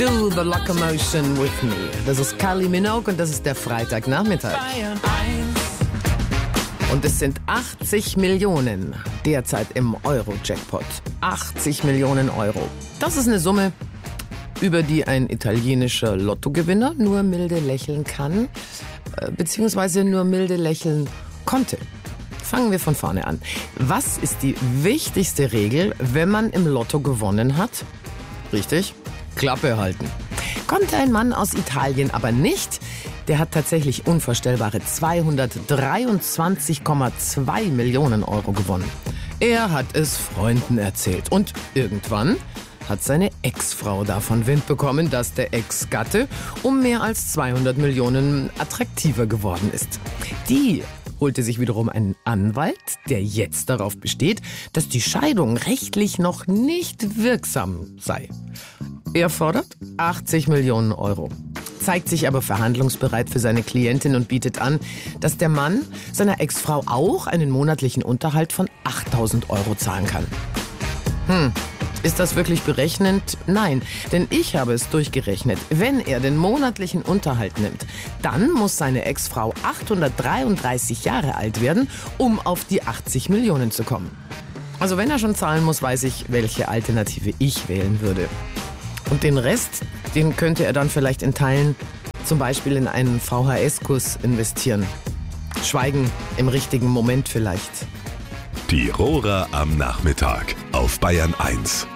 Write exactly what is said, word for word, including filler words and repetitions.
Do the Locomotion with me. Das ist Kylie Minogue und das ist der Freitagnachmittag. Und es sind achtzig Millionen derzeit im Euro-Jackpot. achtzig Millionen Euro. Das ist eine Summe, über die ein italienischer Lottogewinner nur milde lächeln kann, beziehungsweise nur milde lächeln konnte. Fangen wir von vorne an. Was ist die wichtigste Regel, wenn man im Lotto gewonnen hat? Richtig, Klappe halten. Konnte ein Mann aus Italien aber nicht. Der hat tatsächlich unvorstellbare zweihundertdreiundzwanzig Komma zwei Millionen Euro gewonnen. Er hat es Freunden erzählt und irgendwann hat seine Ex-Frau davon Wind bekommen, dass der Ex-Gatte um mehr als zweihundert Millionen attraktiver geworden ist. Die holte sich wiederum einen Anwalt, der jetzt darauf besteht, dass die Scheidung rechtlich noch nicht wirksam sei. Er fordert achtzig Millionen Euro, zeigt sich aber verhandlungsbereit für seine Klientin und bietet an, dass der Mann seiner Ex-Frau auch einen monatlichen Unterhalt von achttausend Euro zahlen kann. Hm. Ist das wirklich berechnend? Nein, denn ich habe es durchgerechnet. Wenn er den monatlichen Unterhalt nimmt, dann muss seine Ex-Frau achthundertdreiunddreißig Jahre alt werden, um auf die achtzig Millionen zu kommen. Also wenn er schon zahlen muss, weiß ich, welche Alternative ich wählen würde. Und den Rest, den könnte er dann vielleicht in Teilen zum Beispiel in einen V H S-Kurs investieren. Schweigen im richtigen Moment vielleicht. Die Rohrer am Nachmittag auf Bayern eins.